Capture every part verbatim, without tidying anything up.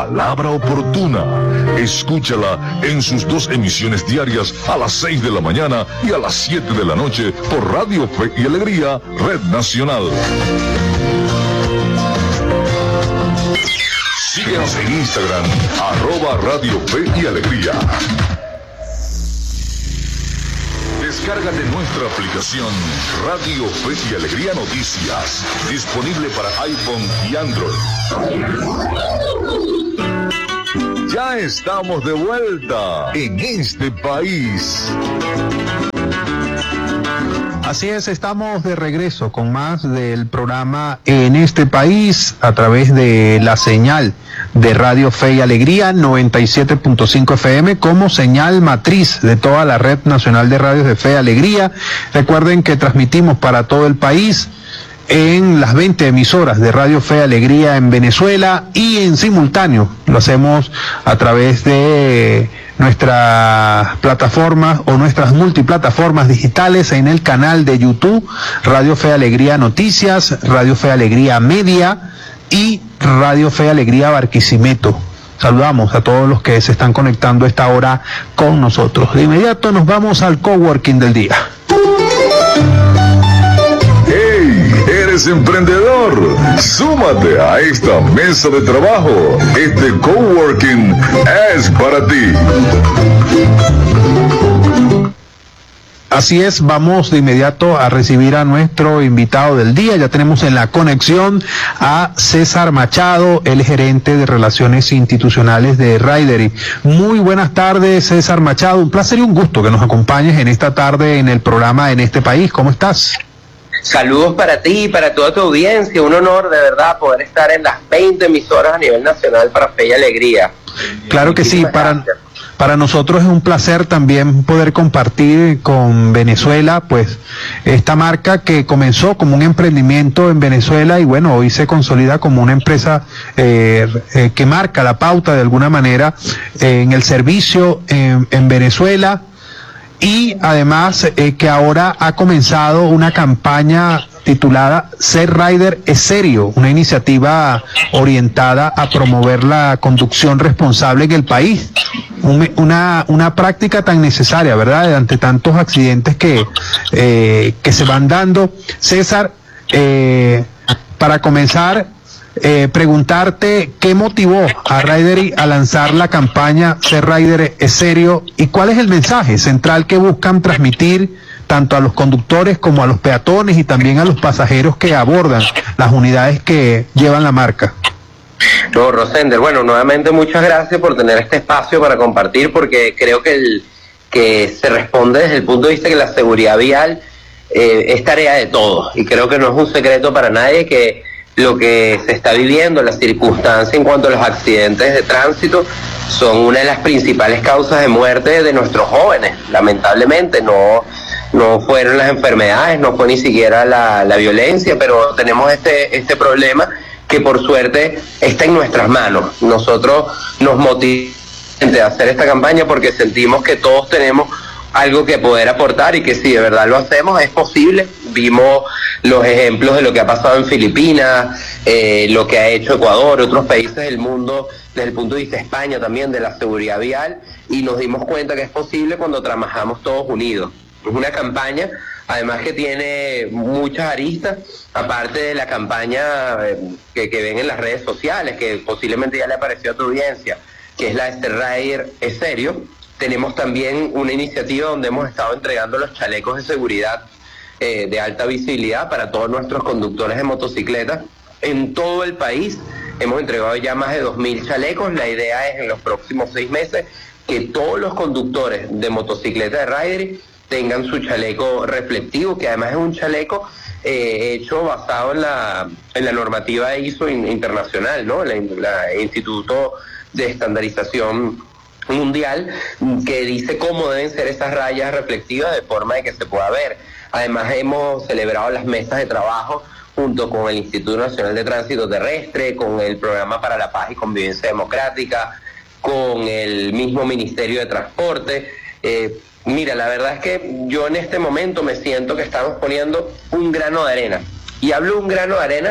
Palabra Oportuna. Escúchala en sus dos emisiones diarias a las seis de la mañana y a las siete de la noche por Radio Fe y Alegría, Red Nacional. Síguenos en Instagram, arroba Radio Fe y Alegría. Descárgate nuestra aplicación Radio Fe y Alegría Noticias, disponible para iPhone y Android. Ya estamos de vuelta en este país. Así es, estamos de regreso con más del programa En este país a través de la señal de Radio Fe y Alegría noventa y siete punto cinco F M como señal matriz de toda la red nacional de radios de Fe y Alegría. Recuerden que transmitimos para todo el país en las veinte emisoras de Radio Fe y Alegría en Venezuela y en simultáneo lo hacemos a través de nuestras plataformas o nuestras multiplataformas digitales en el canal de YouTube Radio Fe y Alegría Noticias, Radio Fe y Alegría Media y Radio Fe y Alegría Barquisimeto. Saludamos a todos los que se están conectando a esta hora con nosotros. De inmediato nos vamos al coworking del día. ¿Eres emprendedor? Súmate a esta mesa de trabajo. Este coworking es para ti. Así es, vamos de inmediato a recibir a nuestro invitado del día. Ya tenemos en la conexión a César Machado, el gerente de Relaciones Institucionales de Ridery. Muy buenas tardes, César Machado. Un placer y un gusto que nos acompañes en esta tarde en el programa En este país. ¿Cómo estás? Saludos para ti y para toda tu audiencia. Un honor de verdad poder estar en las veinte emisoras a nivel nacional para Fe y Alegría. Claro que sí, para, para nosotros es un placer también poder compartir con Venezuela, pues, esta marca que comenzó como un emprendimiento en Venezuela y bueno, hoy se consolida como una empresa eh, eh, que marca la pauta de alguna manera eh, en el servicio en, en Venezuela. Y además eh, que ahora ha comenzado una campaña titulada Ser Rider es Serio, una iniciativa orientada a promover la conducción responsable en el país. Un, una, una práctica tan necesaria, ¿verdad? Ante tantos accidentes que, eh, que se van dando. César, eh, para comenzar, Eh, preguntarte qué motivó a Ridery a lanzar la campaña Ser Rider es Serio y cuál es el mensaje central que buscan transmitir tanto a los conductores como a los peatones y también a los pasajeros que abordan las unidades que llevan la marca. No, Rosender, bueno, nuevamente muchas gracias por tener este espacio para compartir, porque creo que, el, que se responde desde el punto de vista que la seguridad vial eh, es tarea de todos, y creo que no es un secreto para nadie que lo que se está viviendo, las circunstancias en cuanto a los accidentes de tránsito son una de las principales causas de muerte de nuestros jóvenes. Lamentablemente no, no fueron las enfermedades, no fue ni siquiera la, la violencia, pero tenemos este, este problema que por suerte está en nuestras manos. Nosotros nos motivamos a hacer esta campaña porque sentimos que todos tenemos algo que poder aportar y que si de verdad lo hacemos es posible. Vimos los ejemplos de lo que ha pasado en Filipinas, eh, lo que ha hecho Ecuador, otros países del mundo, desde el punto de vista de España también, de la seguridad vial, y nos dimos cuenta que es posible cuando trabajamos todos unidos. Es una campaña, además, que tiene muchas aristas, aparte de la campaña eh, que, que ven en las redes sociales, que posiblemente ya le apareció a tu audiencia, que es la de Ser Rider es Serio. Tenemos también una iniciativa donde hemos estado entregando los chalecos de seguridad eh, de alta visibilidad para todos nuestros conductores de motocicletas en todo el país. Hemos entregado ya más de dos mil chalecos. La idea es en los próximos seis meses que todos los conductores de motocicleta de Ridery tengan su chaleco reflectivo, que además es un chaleco eh, hecho basado en la, en la normativa I S O internacional, ¿no? La, la Instituto de Estandarización Mundial, que dice cómo deben ser esas rayas reflectivas de forma de que se pueda ver. Además, hemos celebrado las mesas de trabajo junto con el Instituto Nacional de Tránsito Terrestre, con el Programa para la Paz y Convivencia Democrática, con el mismo Ministerio de Transporte. Eh, mira, la verdad es que yo en este momento me siento que estamos poniendo un grano de arena. Y hablo un grano de arena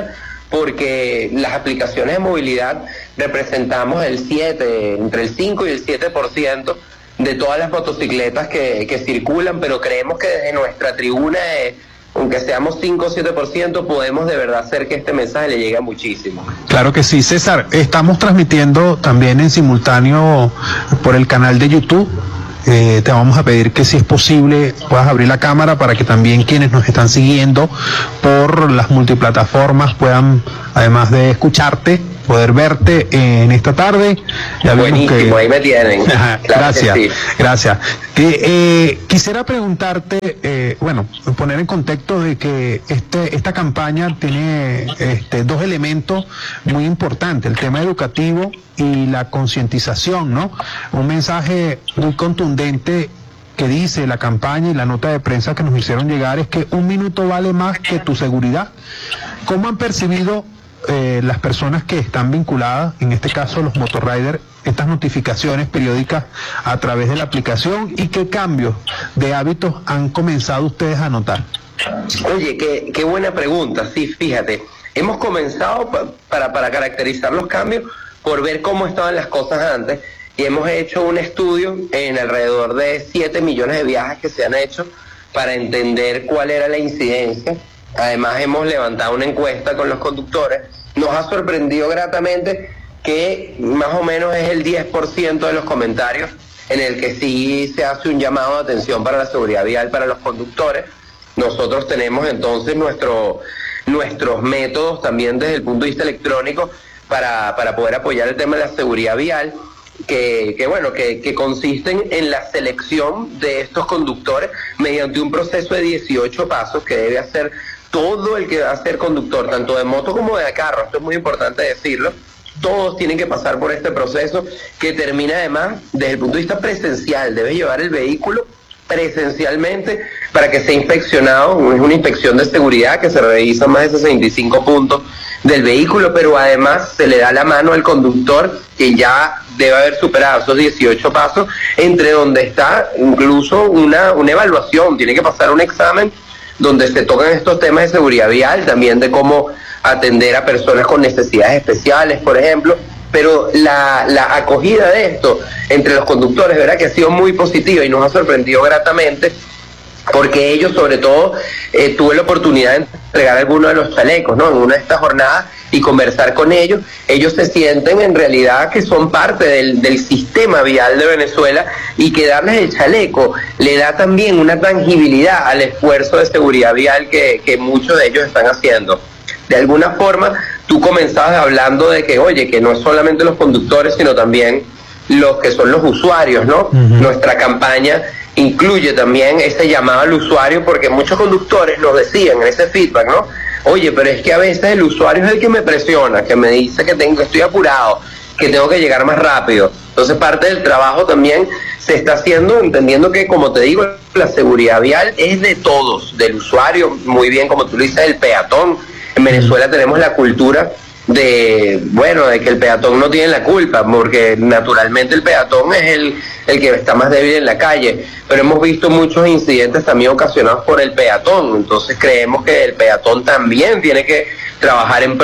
porque las aplicaciones de movilidad representamos el siete, entre el cinco y el siete por ciento de todas las motocicletas que, que circulan, pero creemos que desde nuestra tribuna, eh, aunque seamos cinco o siete por ciento, podemos de verdad hacer que este mensaje le llegue a muchísimo. Claro que sí, César. Estamos transmitiendo también en simultáneo por el canal de YouTube. Eh, te vamos a pedir que si es posible puedas abrir la cámara para que también quienes nos están siguiendo por las multiplataformas puedan, además de escucharte, poder verte en esta tarde. Ya buenísimo, que... ahí me tienen. Claro, gracias, sí. gracias. Eh, eh, quisiera preguntarte, eh, bueno, poner en contexto de que este esta campaña tiene este, dos elementos muy importantes, el tema educativo y la concientización, ¿no? Un mensaje muy contundente que dice la campaña y la nota de prensa que nos hicieron llegar es que un minuto vale más que tu seguridad. ¿Cómo han percibido Eh, las personas que están vinculadas, en este caso los motorriders, estas notificaciones periódicas a través de la aplicación, y qué cambios de hábitos han comenzado ustedes a notar? Oye, qué, qué buena pregunta. Sí, fíjate, hemos comenzado pa, para, para caracterizar los cambios por ver cómo estaban las cosas antes, y hemos hecho un estudio en alrededor de siete millones de viajes que se han hecho para entender cuál era la incidencia. Además hemos levantado una encuesta con los conductores. Nos ha sorprendido gratamente que más o menos es el diez por ciento de los comentarios en el que sí se hace un llamado de atención para la seguridad vial para los conductores. Nosotros tenemos entonces nuestro, nuestros métodos también desde el punto de vista electrónico para, para poder apoyar el tema de la seguridad vial, que, que bueno, que, que consisten en la selección de estos conductores mediante un proceso de dieciocho pasos que debe hacer todo el que va a ser conductor, tanto de moto como de carro. Esto es muy importante decirlo. Todos tienen que pasar por este proceso que termina además desde el punto de vista presencial. Debes llevar el vehículo presencialmente para que sea inspeccionado. Es una inspección de seguridad que se revisa más de sesenta y cinco puntos del vehículo, pero además se le da la mano al conductor, que ya debe haber superado esos dieciocho pasos, entre donde está incluso una, una evaluación. Tiene que pasar un examen donde se tocan estos temas de seguridad vial, también de cómo atender a personas con necesidades especiales, por ejemplo. Pero la, la acogida de esto entre los conductores, ¿verdad?, que ha sido muy positiva y nos ha sorprendido gratamente, porque ellos, sobre todo, eh, tuve la oportunidad de entregar algunos de los chalecos, ¿no?, en una de estas jornadas y conversar con ellos. Ellos se sienten en realidad que son parte del, del sistema vial de Venezuela, y que darles el chaleco le da también una tangibilidad al esfuerzo de seguridad vial que, que muchos de ellos están haciendo. De alguna forma, tú comenzabas hablando de que, oye, que no es solamente los conductores, sino también los que son los usuarios, ¿no? Uh-huh. Nuestra campaña incluye también ese llamado al usuario, porque muchos conductores nos decían en ese feedback, ¿no? Oye, pero es que a veces el usuario es el que me presiona, que me dice que tengo, que estoy apurado, que tengo que llegar más rápido. Entonces parte del trabajo también se está haciendo entendiendo que, como te digo, la seguridad vial es de todos, del usuario, muy bien, como tú lo dices, el peatón. En Venezuela tenemos la cultura de, bueno, de que el peatón no tiene la culpa, porque naturalmente el peatón es el, el que está más débil en la calle, pero hemos visto muchos incidentes también ocasionados por el peatón. Entonces creemos que el peatón también tiene que trabajar en...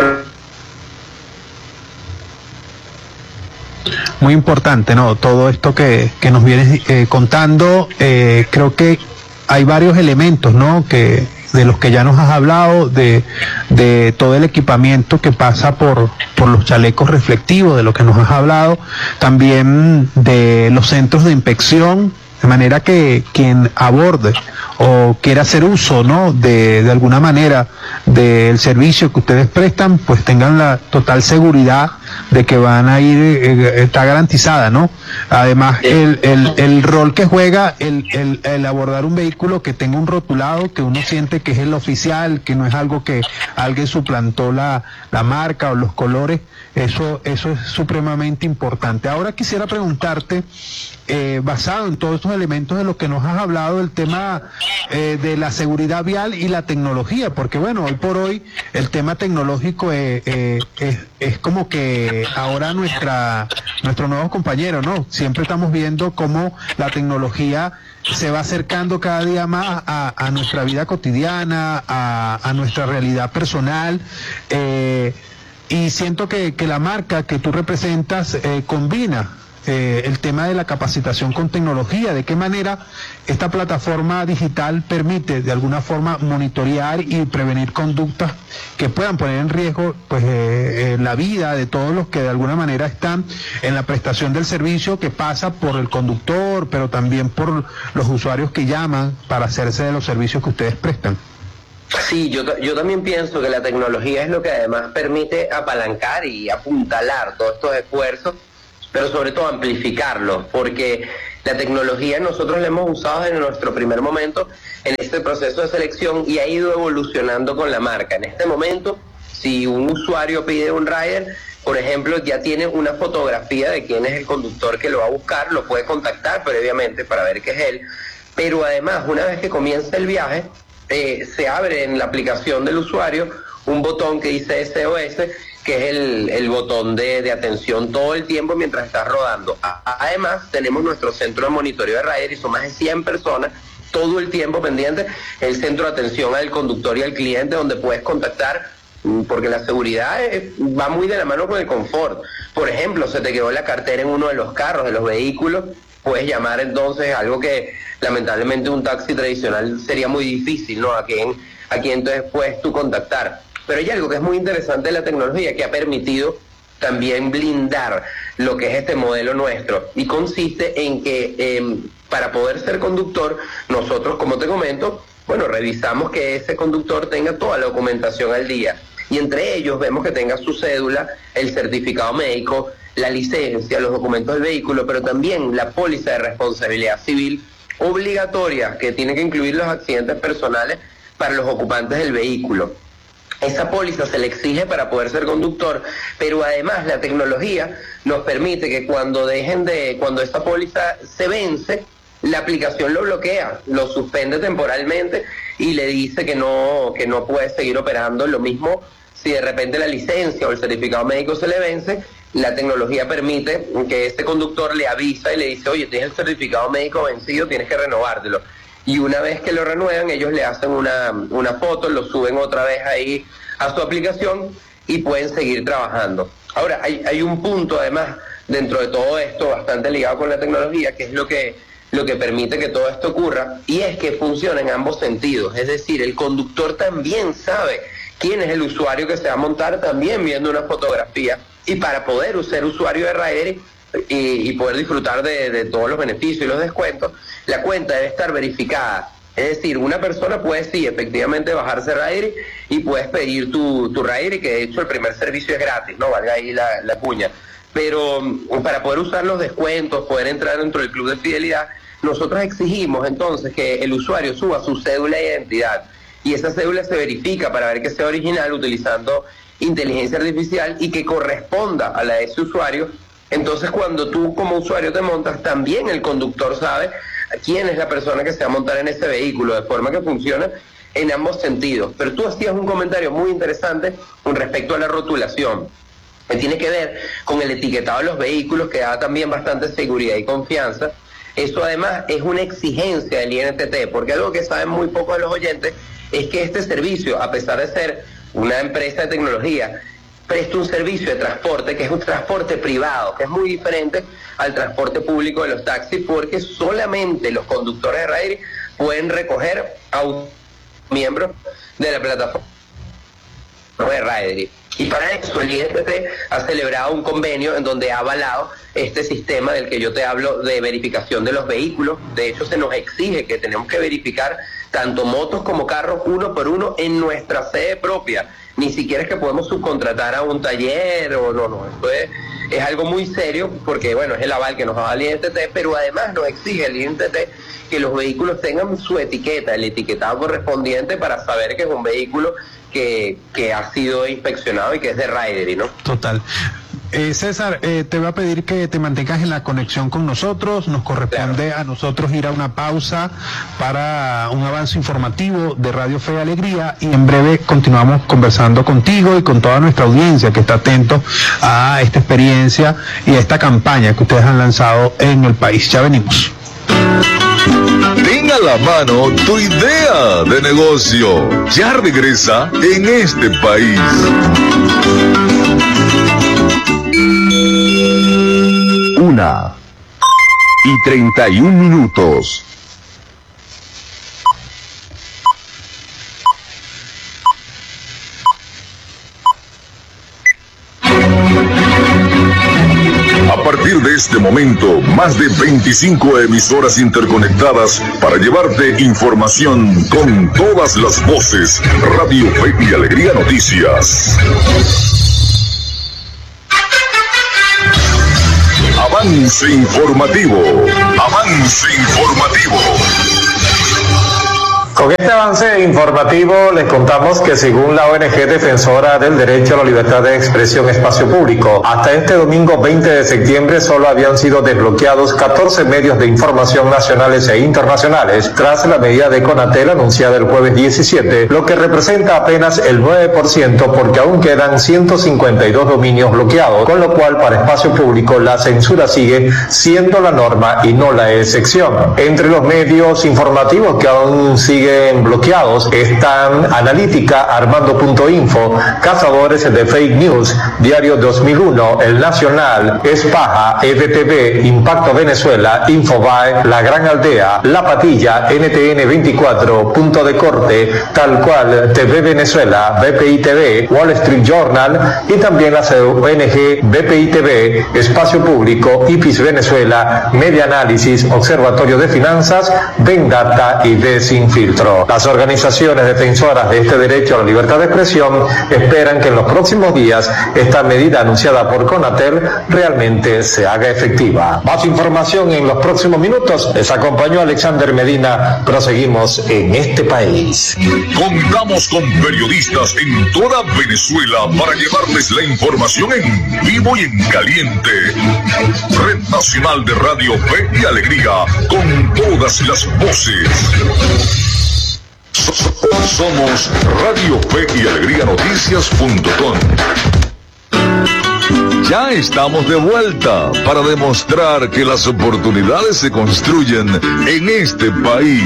Muy importante, ¿no? Todo esto que, que nos vienes eh, contando, eh, creo que hay varios elementos, ¿no?, que de los que ya nos has hablado, de, de todo el equipamiento que pasa por, por los chalecos reflectivos, de lo que nos has hablado, también de los centros de inspección, de manera que quien aborde o quiera hacer uso, ¿no?, de, de alguna manera del servicio que ustedes prestan, pues tengan la total seguridad de que van a ir, eh, está garantizada, ¿no? Además, el, el, el rol que juega el, el, el abordar un vehículo que tenga un rotulado, que uno siente que es el oficial, que no es algo que alguien suplantó la, la marca o los colores, eso, eso es supremamente importante. Ahora quisiera preguntarte, eh, basado en todos estos elementos de los que nos has hablado, el tema eh, de la seguridad vial y la tecnología, porque bueno, hoy por hoy el tema tecnológico eh, eh, es, es como que eh, ahora nuestra, nuestros nuevos compañeros, ¿no? Siempre estamos viendo cómo la tecnología se va acercando cada día más a, a nuestra vida cotidiana, a, a nuestra realidad personal, eh, y siento que, que la marca que tú representas eh, combina Eh, el tema de la capacitación con tecnología. ¿De qué manera esta plataforma digital permite de alguna forma monitorear y prevenir conductas que puedan poner en riesgo pues eh, eh, la vida de todos los que de alguna manera están en la prestación del servicio, que pasa por el conductor, pero también por los usuarios que llaman para hacerse de los servicios que ustedes prestan? Sí, yo, yo también pienso que la tecnología es lo que además permite apalancar y apuntalar todos estos esfuerzos, pero sobre todo amplificarlos, porque la tecnología nosotros la hemos usado desde nuestro primer momento en este proceso de selección y ha ido evolucionando con la marca. En este momento, si un usuario pide un rider, por ejemplo, ya tiene una fotografía de quién es el conductor que lo va a buscar, lo puede contactar previamente para ver que es él, pero además, una vez que comienza el viaje, eh, se abre en la aplicación del usuario un botón que dice S O S, que es el, el botón de, de atención todo el tiempo mientras estás rodando. A, además, tenemos nuestro centro de monitoreo de rider y son más de cien personas todo el tiempo pendientes, el centro de atención al conductor y al cliente, donde puedes contactar, porque la seguridad es, va muy de la mano con el confort. Por ejemplo, se te quedó la cartera en uno de los carros, de los vehículos, puedes llamar entonces, algo que lamentablemente un taxi tradicional sería muy difícil, ¿no? A quién, a quién entonces puedes tú contactar. Pero hay algo que es muy interesante de la tecnología que ha permitido también blindar lo que es este modelo nuestro, y consiste en que eh, para poder ser conductor, nosotros, como te comento, bueno, revisamos que ese conductor tenga toda la documentación al día, y entre ellos vemos que tenga su cédula, el certificado médico, la licencia, los documentos del vehículo, pero también la póliza de responsabilidad civil obligatoria, que tiene que incluir los accidentes personales para los ocupantes del vehículo. Esa póliza se le exige para poder ser conductor, pero además la tecnología nos permite que cuando dejen de, cuando esta póliza se vence, la aplicación lo bloquea, lo suspende temporalmente y le dice que no, que no puede seguir operando. Lo mismo si de repente la licencia o el certificado médico se le vence, la tecnología permite que este conductor le avisa y le dice, oye, tienes el certificado médico vencido, tienes que renovártelo. Y una vez que lo renuevan, ellos le hacen una, una foto, lo suben otra vez ahí a su aplicación y pueden seguir trabajando. Ahora, hay, hay un punto además dentro de todo esto bastante ligado con la tecnología, que es lo que, lo que permite que todo esto ocurra, y es que funciona en ambos sentidos. Es decir, el conductor también sabe quién es el usuario que se va a montar, también viendo una fotografía, y para poder ser usuario de rider y, y poder disfrutar de, de todos los beneficios y los descuentos, la cuenta debe estar verificada. Es decir, una persona puede sí, efectivamente bajarse rider y puedes pedir tu, tu rider, y que de hecho el primer servicio es gratis, no valga ahí la, la cuña. Pero um, para poder usar los descuentos, poder entrar dentro del club de fidelidad, nosotros exigimos entonces que el usuario suba su cédula de identidad, y esa cédula se verifica para ver que sea original utilizando inteligencia artificial y que corresponda a la de ese usuario. Entonces, cuando tú como usuario te montas, también el conductor sabe quién es la persona que se va a montar en ese vehículo, de forma que funciona en ambos sentidos. Pero tú hacías un comentario muy interesante con respecto a la rotulación, que tiene que ver con el etiquetado de los vehículos, que da también bastante seguridad y confianza. Eso además es una exigencia del I N T T, porque algo que saben muy pocos de los oyentes es que este servicio, a pesar de ser una empresa de tecnología, presta un servicio de transporte que es un transporte privado, que es muy diferente al transporte público de los taxis, porque solamente los conductores de rider pueden recoger a un miembro de la plataforma de rider. Y para eso el I N T T ha celebrado un convenio en donde ha avalado este sistema del que yo te hablo de verificación de los vehículos. De hecho, se nos exige que tenemos que verificar tanto motos como carros uno por uno en nuestra sede propia. Ni siquiera es que podemos subcontratar a un taller o no, no. Esto es, es algo muy serio, porque bueno, es el aval que nos da el I N T T, pero además nos exige el I N T T que los vehículos tengan su etiqueta, el etiquetado correspondiente, para saber que es un vehículo que, que ha sido inspeccionado y que es de rider, ¿no? Total. Eh, César, eh, te voy a pedir que te mantengas en la conexión con nosotros. Nos corresponde claro. a nosotros ir a una pausa para un avance informativo de Radio Fe y Alegría, y en breve continuamos conversando contigo y con toda nuestra audiencia que está atento a esta experiencia y a esta campaña que ustedes han lanzado en el país. Ya venimos. Ten a la mano tu idea de negocio. Ya regresa En Este País. Una y treinta y un minutos. A partir de este momento, más de veinticinco emisoras interconectadas para llevarte información con todas las voces. Radio Fe y Alegría Noticias. Avance informativo. Avance informativo. Con este avance informativo les contamos que según la O N G Defensora del Derecho a la Libertad de Expresión Espacio Público, hasta este domingo veinte de septiembre solo habían sido desbloqueados catorce medios de información nacionales e internacionales tras la medida de Conatel anunciada el jueves diecisiete, lo que representa apenas el nueve por ciento porque aún quedan ciento cincuenta y dos dominios bloqueados, con lo cual para Espacio Público la censura sigue siendo la norma y no la excepción. Entre los medios informativos que aún siguen bloqueados están Analítica, Armando punto info, Cazadores de Fake News, Diario dos mil uno, El Nacional, Espaja, E V T V, Impacto Venezuela, Infobae, La Gran Aldea, La Patilla, N T N veinticuatro, Punto de Corte, Tal Cual, T V Venezuela, B P I T V, Wall Street Journal y también las O N G B P I T V, Espacio Público, I P I S Venezuela, Media Análisis, Observatorio de Finanzas, Vendata y Desinfiltro. Las organizaciones defensoras de este derecho a la libertad de expresión esperan que en los próximos días esta medida anunciada por Conatel realmente se haga efectiva. Más información en los próximos minutos. Les acompañó Alexander Medina. Proseguimos En Este País. Contamos con periodistas en toda Venezuela para llevarles la información en vivo y en caliente. Red Nacional de Radio Fe y Alegría, con todas las voces. Somos Radio Fe y Alegría Noticias punto com. Ya estamos de vuelta para demostrar que las oportunidades se construyen en este país.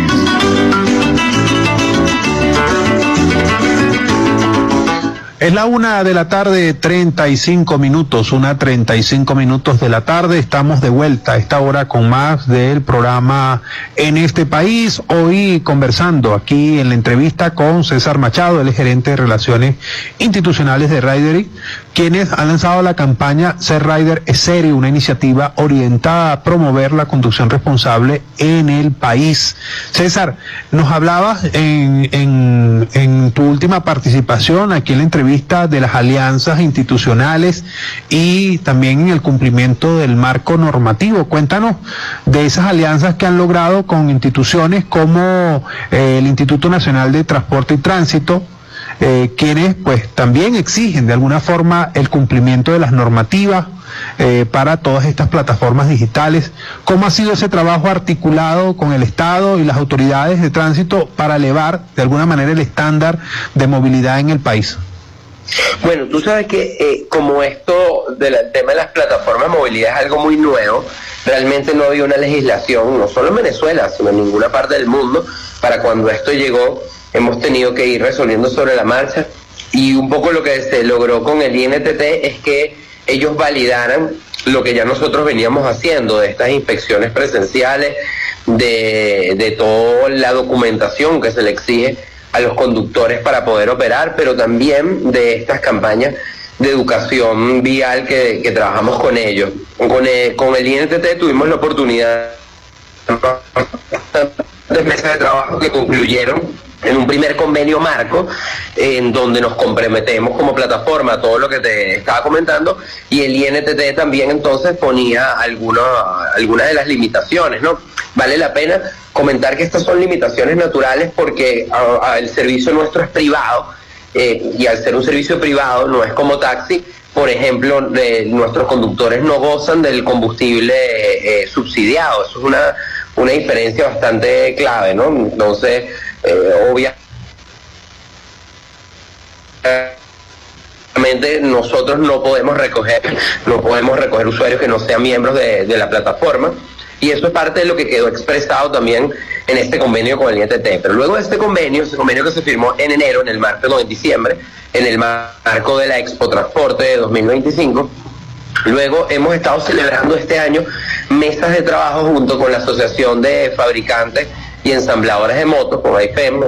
Es la una de la tarde, treinta y cinco minutos, una treinta y cinco minutos de la tarde. Estamos de vuelta a esta hora con más del programa En Este País. Hoy conversando aquí en la entrevista con César Machado, el gerente de Relaciones Institucionales de Ridery, quienes han lanzado la campaña Ser Rider es Serio, una iniciativa orientada a promover la conducción responsable en el país. César, nos hablabas en, en, en tu última participación aquí en la entrevista de las alianzas institucionales y también en el cumplimiento del marco normativo. Cuéntanos de esas alianzas que han logrado con instituciones como eh, el Instituto Nacional de Transporte y Tránsito, eh, quienes pues también exigen de alguna forma el cumplimiento de las normativas eh, para todas estas plataformas digitales. ¿Cómo ha sido ese trabajo articulado con el Estado y las autoridades de tránsito para elevar de alguna manera el estándar de movilidad en el país? Bueno, tú sabes que eh, como esto del tema de las plataformas de movilidad es algo muy nuevo, realmente no había una legislación, no solo en Venezuela, sino en ninguna parte del mundo. Para cuando esto llegó, hemos tenido que ir resolviendo sobre la marcha, y un poco lo que se logró con el I N T T es que ellos validaran lo que ya nosotros veníamos haciendo, de estas inspecciones presenciales, de, de toda la documentación que se le exige a los conductores para poder operar, pero también de estas campañas de educación vial que, que trabajamos con ellos. Con el, con el I N T T tuvimos la oportunidad de mesas de trabajo que concluyeron en un primer convenio marco, en donde nos comprometemos como plataforma a todo lo que te estaba comentando, y el I N T T también entonces ponía algunas algunas de las limitaciones, ¿no? Vale la pena comentar que estas son limitaciones naturales porque a, a el servicio nuestro es privado, eh, y al ser un servicio privado no es como taxi, por ejemplo, de, nuestros conductores no gozan del combustible eh, subsidiado. Eso es una, una diferencia bastante clave, ¿no? Entonces, eh, obviamente, nosotros no podemos recoger, no podemos recoger usuarios que no sean miembros de, de la plataforma, y eso es parte de lo que quedó expresado también en este convenio con el I E T T. Pero luego de este convenio, este convenio que se firmó en enero, en el marco, no, en diciembre, en el marco de la Expo Transporte de dos mil veinticinco, luego hemos estado celebrando este año mesas de trabajo junto con la Asociación de Fabricantes y Ensambladores de Motos, con A I F E M,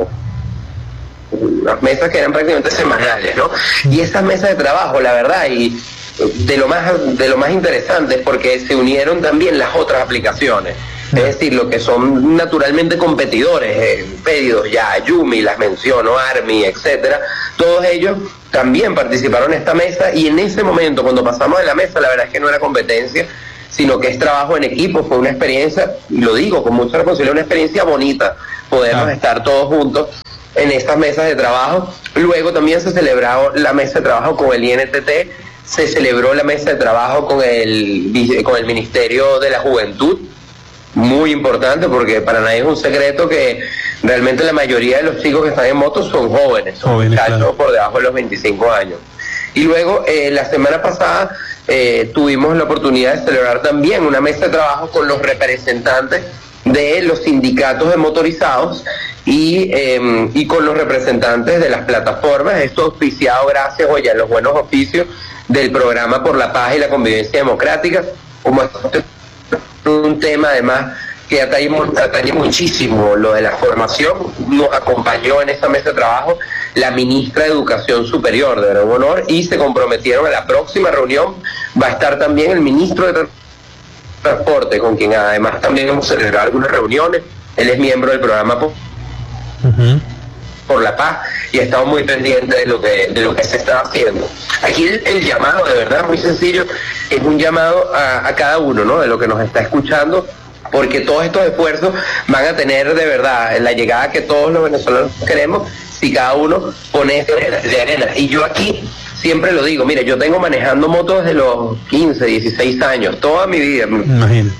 unas mesas que eran prácticamente semanales, ¿no? Y esas mesas de trabajo, la verdad, y de lo más de lo más interesante es porque se unieron también las otras aplicaciones, es decir, lo que son naturalmente competidores, eh, pedidos ya, Yumi, las menciono, Army, etcétera, todos ellos también participaron en esta mesa, y en ese momento, cuando pasamos de la mesa, la verdad es que no era competencia, sino que es trabajo en equipo. Fue una experiencia, y lo digo con mucha responsabilidad, una experiencia bonita, podemos ah. estar todos juntos en estas mesas de trabajo. Luego también se celebró la mesa de trabajo con el I N T T, se celebró la mesa de trabajo con el, con el Ministerio de la Juventud, muy importante, porque para nadie es un secreto que realmente la mayoría de los chicos que están en motos son jóvenes, son jóvenes, muchachos, claro, por debajo de los veinticinco años. Y luego, eh, la semana pasada, eh, tuvimos la oportunidad de celebrar también una mesa de trabajo con los representantes de los sindicatos de motorizados y, eh, y con los representantes de las plataformas, esto auspiciado gracias, oye, a los buenos oficios del Programa por la Paz y la Convivencia Democrática, como este un tema además que atañe, atañe muchísimo lo de la formación. Nos acompañó en esta mesa de trabajo la ministra de Educación Superior, de gran honor, y se comprometieron a la próxima reunión. Va a estar también el ministro de Transporte, con quien además también hemos celebrado algunas reuniones. Él es miembro del Programa por, uh-huh. por la Paz, y estamos muy pendientes de lo que de lo que se está haciendo. Aquí el, el llamado, de verdad, muy sencillo, es un llamado a, a cada uno, ¿no?, de lo que nos está escuchando, porque todos estos esfuerzos van a tener de verdad la llegada que todos los venezolanos queremos si cada uno pone de arena. Y yo aquí siempre lo digo, mire, yo tengo manejando motos desde los quince, dieciséis años, toda mi vida. Imagínate.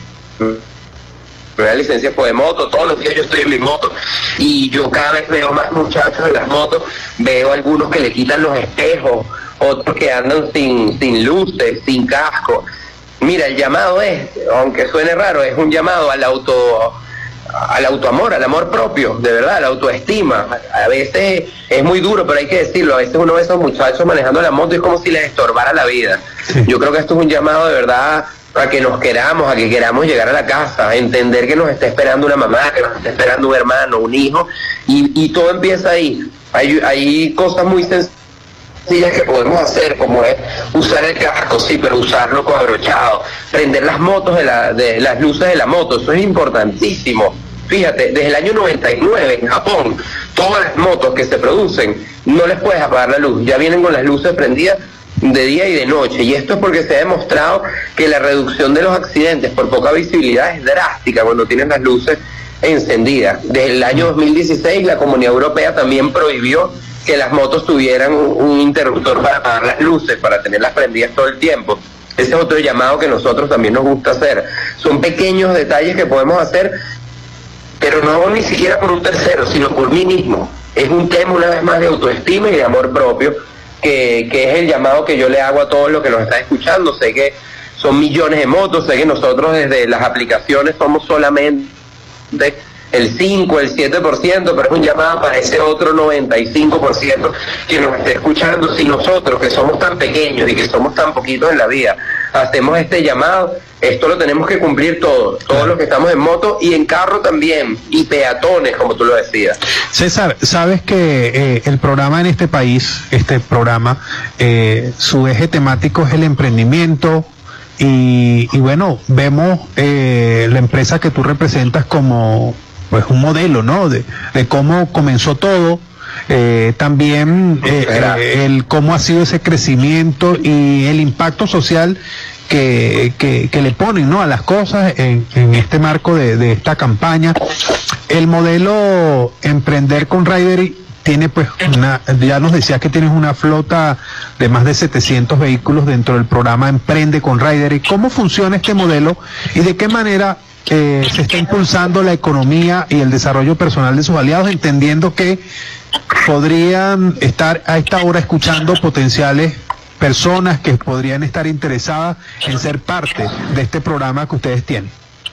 Me da licencia de moto, todos los días yo estoy en mi moto, y yo cada vez veo más muchachos en las motos, veo algunos que le quitan los espejos, otros que andan sin, sin luces, sin casco. Mira, el llamado es, aunque suene raro, es un llamado al auto, al autoamor, al amor propio, de verdad, a la autoestima. A veces es muy duro, pero hay que decirlo, a veces uno ve a esos muchachos manejando la moto y es como si les estorbara la vida. Sí. Yo creo que esto es un llamado de verdad a que nos queramos, a que queramos llegar a la casa, a entender que nos está esperando una mamá, que nos está esperando un hermano, un hijo, y, y todo empieza ahí. Hay, hay cosas muy sencillas que podemos hacer, como es usar el casco, sí, pero usarlo con abrochado, prender las motos de, la, de las luces de la moto, eso es importantísimo. Fíjate, desde el año noventa y nueve en Japón, todas las motos que se producen, no les puedes apagar la luz, ya vienen con las luces prendidas de día y de noche, y esto es porque se ha demostrado que la reducción de los accidentes por poca visibilidad es drástica cuando tienen las luces encendidas. Desde el año dos mil dieciséis la Comunidad Europea también prohibió que las motos tuvieran un interruptor para apagar las luces, para tenerlas prendidas todo el tiempo. Ese es otro llamado que nosotros también nos gusta hacer. Son pequeños detalles que podemos hacer, pero no ni siquiera por un tercero, sino por mí mismo. Es un tema una vez más de autoestima y de amor propio, Que, que es el llamado que yo le hago a todos los que nos están escuchando. Sé que son millones de motos, sé que nosotros desde las aplicaciones somos solamente el cinco, el siete por ciento, pero es un llamado para ese otro noventa y cinco por ciento que nos esté escuchando. Si nosotros, que somos tan pequeños y que somos tan poquitos en la vida, hacemos este llamado, esto lo tenemos que cumplir todos, todos los que estamos en moto y en carro también, y peatones, como tú lo decías. César, sabes que eh, el programa en este país, este programa, eh, su eje temático es el emprendimiento, y, y bueno, vemos eh, la empresa que tú representas como pues un modelo, ¿no?, de, de cómo comenzó todo. Eh, también eh, eh, el cómo ha sido ese crecimiento y el impacto social que, que, que le ponen, ¿no?, a las cosas en, en este marco de, de esta campaña. El modelo Emprender con Ridery tiene pues una, ya nos decías que tienes una flota de más de setecientos vehículos dentro del programa Emprende con Rider. ¿Y cómo funciona este modelo y de qué manera eh, se está impulsando la economía y el desarrollo personal de sus aliados, entendiendo que podrían estar a esta hora escuchando potenciales personas que podrían estar interesadas en ser parte de este programa que ustedes tienen?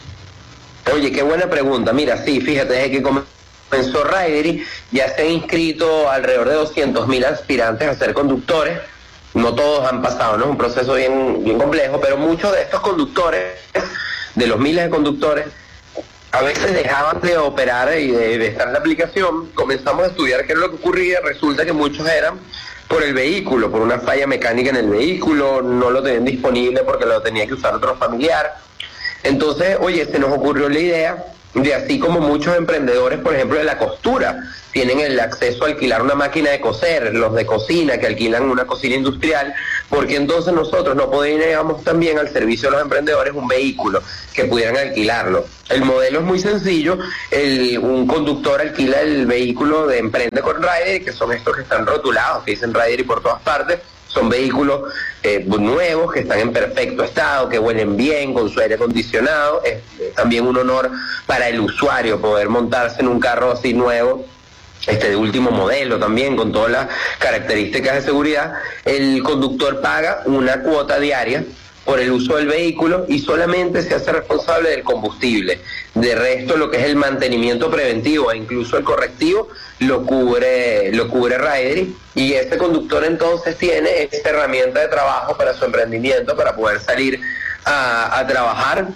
Oye, qué buena pregunta. Mira, sí, fíjate, desde que comenzó Ridery ya se han inscrito alrededor de doscientos mil aspirantes a ser conductores. No todos han pasado, ¿no? Es un proceso bien, bien complejo, pero muchos de estos conductores, de los miles de conductores, a veces dejaban de operar y de, de estar en la aplicación. Comenzamos a estudiar qué era lo que ocurría. Resulta que muchos eran por el vehículo, por una falla mecánica en el vehículo, no lo tenían disponible porque lo tenía que usar otro familiar. Entonces, oye, se nos ocurrió la idea de, así como muchos emprendedores, por ejemplo, de la costura, tienen el acceso a alquilar una máquina de coser, los de cocina que alquilan una cocina industrial, porque entonces nosotros no podíamos también al servicio de los emprendedores un vehículo que pudieran alquilarlo. El modelo es muy sencillo, el, un conductor alquila el vehículo de Emprende con Rider, que son estos que están rotulados, que dicen Rider y por todas partes. Son vehículos eh, nuevos, que están en perfecto estado, que huelen bien, con su aire acondicionado. Es eh, también un honor para el usuario poder montarse en un carro así nuevo, este de último modelo también, con todas las características de seguridad. El conductor paga una cuota diaria por el uso del vehículo y solamente se hace responsable del combustible. De resto, lo que es el mantenimiento preventivo e incluso el correctivo lo cubre lo cubre Ridery, y este conductor entonces tiene esta herramienta de trabajo para su emprendimiento, para poder salir a, a trabajar,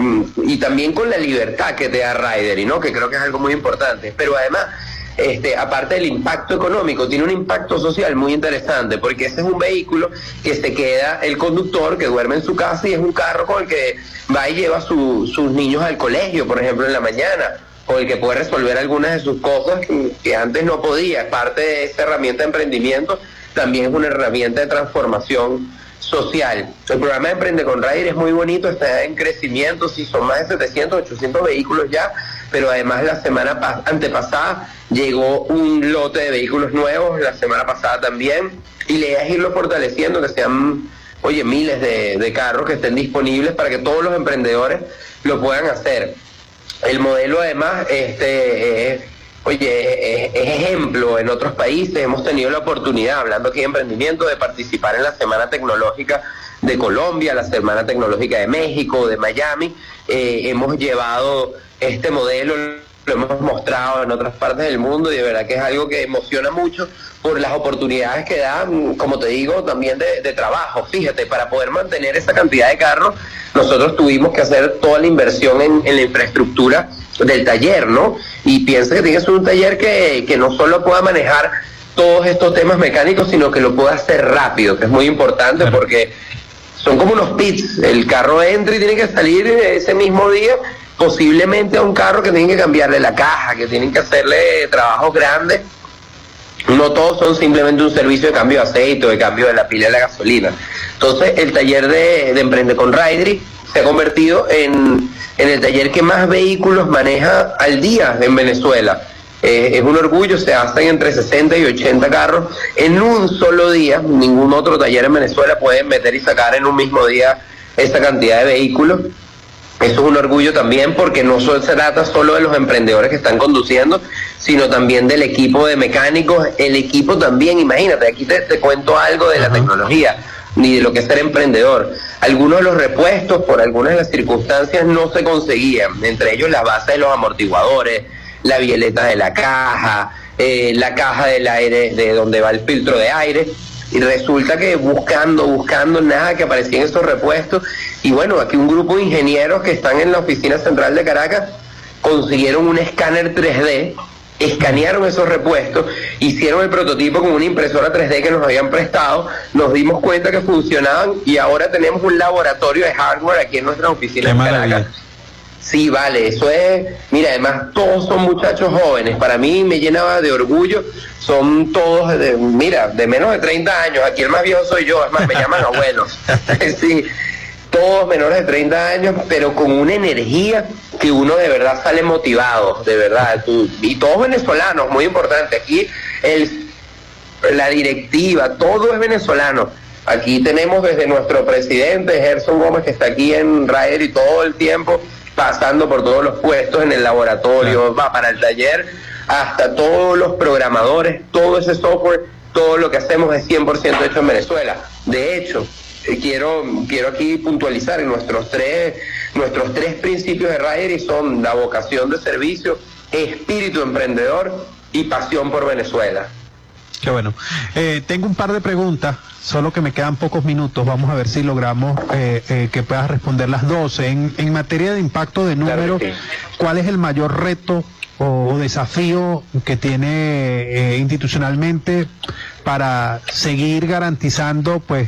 y también con la libertad que te da Ridery, ¿no? Que creo que es algo muy importante. Pero además, Este, aparte del impacto económico, tiene un impacto social muy interesante, porque ese es un vehículo que se queda el conductor, que duerme en su casa, y es un carro con el que va y lleva su, sus niños al colegio, por ejemplo, en la mañana, con el que puede resolver algunas de sus cosas que, que antes no podía. Parte de esta herramienta de emprendimiento también es una herramienta de transformación social. El programa de Emprende con Rider es muy bonito, está en crecimiento, sí, son más de setecientos, ochocientos vehículos ya, pero además la semana pas- antepasada llegó un lote de vehículos nuevos, la semana pasada también, y la idea es irlo fortaleciendo, que sean, oye, miles de, de carros que estén disponibles para que todos los emprendedores lo puedan hacer. El modelo además, este, es, oye, es, es ejemplo en otros países. Hemos tenido la oportunidad, hablando aquí de emprendimiento, de participar en la Semana Tecnológica de Colombia, la Semana Tecnológica de México, de Miami. Eh, hemos llevado este modelo, lo hemos mostrado en otras partes del mundo, y de verdad que es algo que emociona mucho por las oportunidades que da, como te digo, también de, de trabajo. Fíjate, para poder mantener esa cantidad de carros, nosotros tuvimos que hacer toda la inversión en, en la infraestructura del taller, ¿no? Y piensa que tiene que ser un taller que, que no solo pueda manejar todos estos temas mecánicos, sino que lo pueda hacer rápido, que es muy importante, claro, porque son como unos pits. El carro entra y tiene que salir ese mismo día, posiblemente a un carro que tienen que cambiarle la caja, que tienen que hacerle trabajos grandes. No todos son simplemente un servicio de cambio de aceite o de cambio de la pila de la gasolina. Entonces, el taller de, de Emprende con Ridery se ha convertido en, en el taller que más vehículos maneja al día en Venezuela. Eh, es un orgullo, se hacen entre sesenta y ochenta carros en un solo día. Ningún otro taller en Venezuela puede meter y sacar en un mismo día esa cantidad de vehículos. Eso es un orgullo también, porque no solo se trata solo de los emprendedores que están conduciendo, sino también del equipo de mecánicos. El equipo también, imagínate, aquí te, te cuento algo de la tecnología, ni de lo que es ser emprendedor. Algunos de los repuestos, por algunas de las circunstancias, no se conseguían, entre ellos la base de los amortiguadores, la bieleta de la caja, eh, la caja del aire, de donde va el filtro de aire. Y resulta que buscando, buscando, nada, que aparecían esos repuestos. Y bueno, aquí un grupo de ingenieros que están en la oficina central de Caracas consiguieron un escáner tres D, escanearon esos repuestos, hicieron el prototipo con una impresora tres D que nos habían prestado, nos dimos cuenta que funcionaban, y ahora tenemos un laboratorio de hardware aquí en nuestra oficina en Caracas. Sí, vale, eso es, mira, además todos son muchachos jóvenes, para mí me llenaba de orgullo, son todos, de, mira, de menos de treinta años, aquí el más viejo soy yo, es más, me llaman abuelos, sí, todos menores de treinta años, pero con una energía que uno de verdad sale motivado, de verdad, tú, y todos venezolanos, muy importante. Aquí el, la directiva, todo es venezolano. Aquí tenemos desde nuestro presidente Gerson Gómez, que está aquí en Ryder y todo el tiempo pasando por todos los puestos en el laboratorio, va para el taller, hasta todos los programadores, todo ese software, todo lo que hacemos es cien por ciento hecho en Venezuela. De hecho, eh, quiero quiero aquí puntualizar en nuestros tres nuestros tres principios de Ryder, y son la vocación de servicio, espíritu emprendedor y pasión por Venezuela. Qué bueno. Eh, tengo un par de preguntas, solo que me quedan pocos minutos. Vamos a ver si logramos eh, eh, que puedas responder las dos. En, en materia de impacto de números, claro, sí. ¿Cuál es el mayor reto o desafío que tiene eh, institucionalmente para seguir garantizando, pues,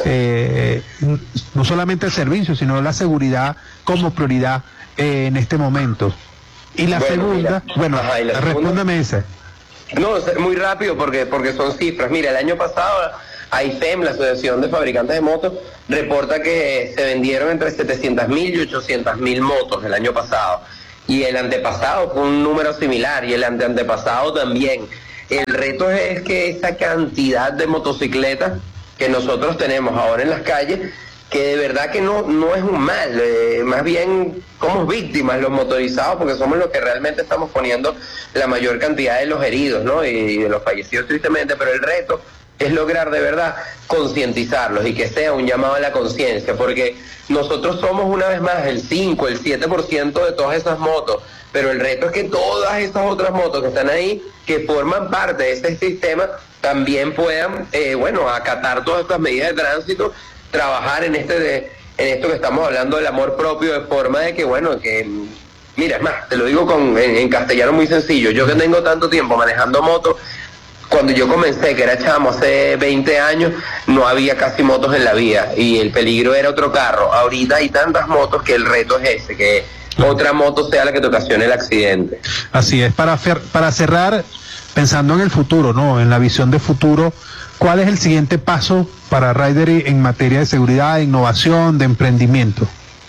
eh, no solamente el servicio, sino la seguridad como prioridad eh, en este momento? Y la bueno, segunda, mira. bueno, Ajá, ¿y la respóndame esa. No, muy rápido porque porque son cifras. Mira, el año pasado A I F E M, la Asociación de Fabricantes de Motos, reporta que se vendieron entre setecientas mil y ochocientas mil motos el año pasado. Y el antepasado fue un número similar, y el anteantepasado también. El reto es que esa cantidad de motocicletas que nosotros tenemos ahora en las calles, que de verdad que no, no es un mal, eh, más bien somos víctimas los motorizados, porque somos los que realmente estamos poniendo la mayor cantidad de los heridos, ¿no? y, y de los fallecidos tristemente, pero el reto es lograr de verdad concientizarlos y que sea un llamado a la conciencia, porque nosotros somos una vez más el cinco, el siete por ciento de todas esas motos, pero el reto es que todas esas otras motos que están ahí, que forman parte de este sistema, también puedan, eh, bueno, acatar todas estas medidas de tránsito, trabajar en este de, en esto que estamos hablando del amor propio, de forma de que, bueno, que, mira, es más, te lo digo con, en, en castellano muy sencillo, yo que tengo tanto tiempo manejando motos, cuando yo comencé, que era chamo, hace veinte años, no había casi motos en la vía, y el peligro era otro carro. Ahorita hay tantas motos que el reto es ese, que otra moto sea la que te ocasione el accidente. Así es. Para, para cerrar, pensando en el futuro, ¿no? En la visión de futuro, ¿cuál es el siguiente paso para Ryder en materia de seguridad, de innovación, de emprendimiento?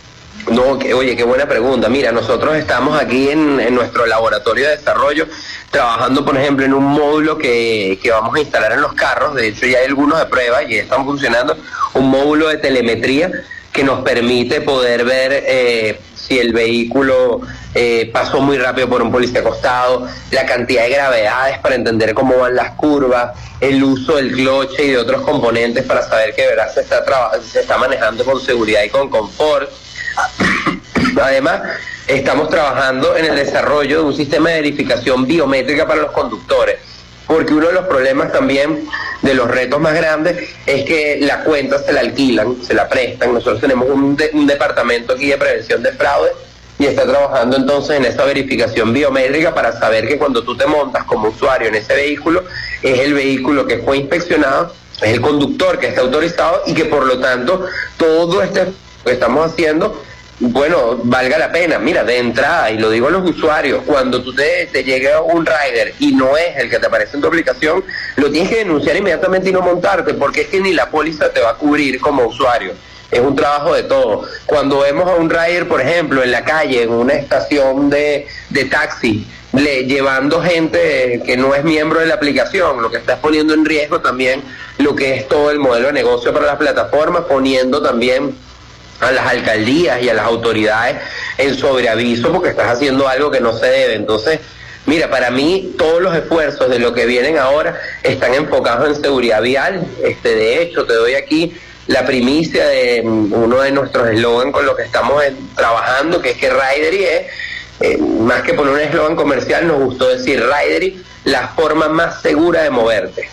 No, que, oye, qué buena pregunta. Mira, nosotros estamos aquí en, en nuestro laboratorio de desarrollo trabajando, por ejemplo, en un módulo que, que vamos a instalar en los carros. De hecho, ya hay algunos de prueba y ya están funcionando. Un módulo de telemetría que nos permite poder ver eh, si el vehículo eh, pasó muy rápido por un policía acostado, la cantidad de gravedades para entender cómo van las curvas, el uso del cloche y de otros componentes para saber que de verdad se está, se está manejando con seguridad y con confort. Además, estamos trabajando en el desarrollo de un sistema de verificación biométrica para los conductores, porque uno de los problemas también, de los retos más grandes, es que la cuenta se la alquilan, se la prestan. Nosotros tenemos un, de, un departamento aquí de prevención de fraude y está trabajando entonces en esa verificación biométrica para saber que cuando tú te montas como usuario en ese vehículo, es el vehículo que fue inspeccionado, es el conductor que está autorizado, y que por lo tanto todo este que estamos haciendo, bueno, valga la pena. Mira, de entrada, y lo digo a los usuarios, cuando tú te, te llegue un rider y no es el que te aparece en tu aplicación, lo tienes que denunciar inmediatamente y no montarte, porque es que ni la póliza te va a cubrir como usuario. Es un trabajo de todo. Cuando vemos a un rider, por ejemplo, en la calle, en una estación de, de taxi, le, llevando gente que no es miembro de la aplicación, lo que estás poniendo en riesgo también lo que es todo el modelo de negocio para las plataformas, poniendo también a las alcaldías y a las autoridades en sobreaviso porque estás haciendo algo que no se debe. Entonces, mira, para mí todos los esfuerzos de lo que vienen ahora están enfocados en seguridad vial. Este, de hecho, te doy aquí la primicia de uno de nuestros eslogans con lo que estamos en, trabajando, que es que Rydery es, eh, más que poner un eslogan comercial, nos gustó decir Rydery, la forma más segura de moverte.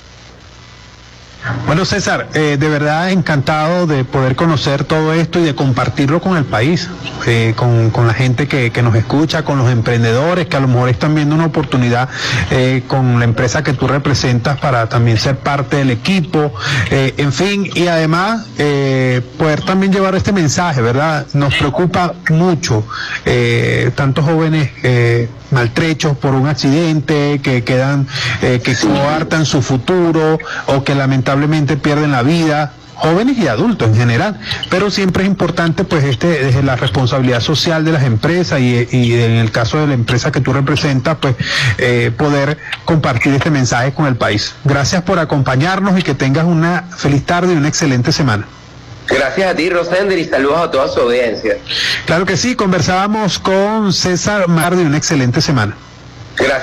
Bueno, César, eh, de verdad encantado de poder conocer todo esto y de compartirlo con el país, eh, con, con la gente que, que nos escucha, con los emprendedores que a lo mejor están viendo una oportunidad eh, con la empresa que tú representas para también ser parte del equipo, eh, en fin, y además eh, poder también llevar este mensaje, ¿verdad? Nos preocupa mucho eh, tantos jóvenes eh, maltrechos por un accidente, que quedan, eh, que coartan su futuro o que lamentablemente pierden la vida, jóvenes y adultos en general, pero siempre es importante pues este desde la responsabilidad social de las empresas y, y en el caso de la empresa que tú representas pues eh, poder compartir este mensaje con el país. Gracias por acompañarnos y que tengas una feliz tarde y una excelente semana. Gracias a ti, Rosender, y saludos a toda su audiencia. Claro que sí, conversábamos con César Mar de una excelente semana. Gracias.